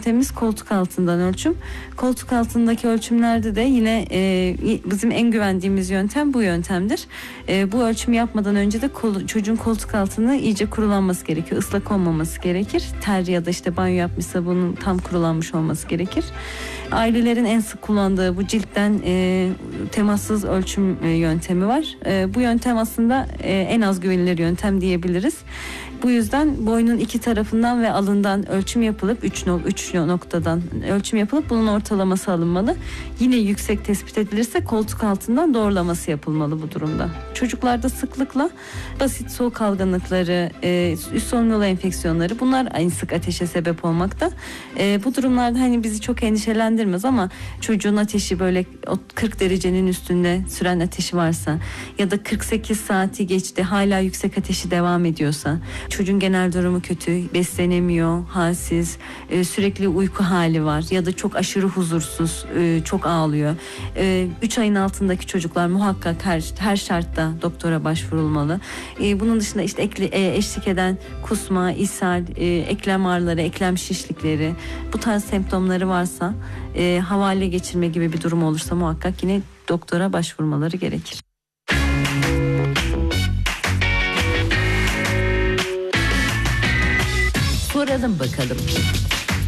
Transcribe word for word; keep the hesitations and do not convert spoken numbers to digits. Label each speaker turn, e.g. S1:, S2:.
S1: yöntemimiz koltuk altından ölçüm. Koltuk altındaki ölçümlerde de yine e, bizim en güvendiğimiz yöntem bu yöntemdir. E, bu ölçümü yapmadan önce de kol, çocuğun koltuk altını iyice kurulanması gerekiyor. Islak olmaması gerekir. Ter ya da işte banyo yapmışsa bunun tam kurulanmış olması gerekir. Ailelerin en sık kullandığı bu ciltten e, temassız ölçüm e, yöntemi var. E, bu yöntem aslında e, en az güvenilir yöntem diyebiliriz. Bu yüzden boynun iki tarafından ve alından ölçüm yapılıp üç noktadan ölçüm yapılıp bunun ortalaması alınmalı. Yine yüksek tespit edilirse koltuk altından doğrulaması yapılmalı bu durumda. Çocuklarda sıklıkla basit soğuk algınlıkları, e, üst solunum yolu enfeksiyonları, bunlar en sık ateşe sebep olmakta. E, bu durumlarda hani bizi çok endişelendirmez ama çocuğun ateşi böyle kırk derecenin üstünde süren ateşi varsa ya da kırk sekiz saati geçti hala yüksek ateşi devam ediyorsa, çocuğun genel durumu kötü, beslenemiyor, halsiz, e, sürekli uyku hali var ya da çok aşırı huzursuz, e, çok ağlıyor. üç ayın altındaki çocuklar muhakkak her, her şartta doktora başvurulmalı. E, bunun dışında işte ekli, e, eşlik eden kusma, ishal, e, eklem ağrıları, eklem şişlikleri, bu tarz semptomları varsa, e, havale geçirme gibi bir durum olursa muhakkak yine doktora başvurmaları gerekir.
S2: Soralım bakalım.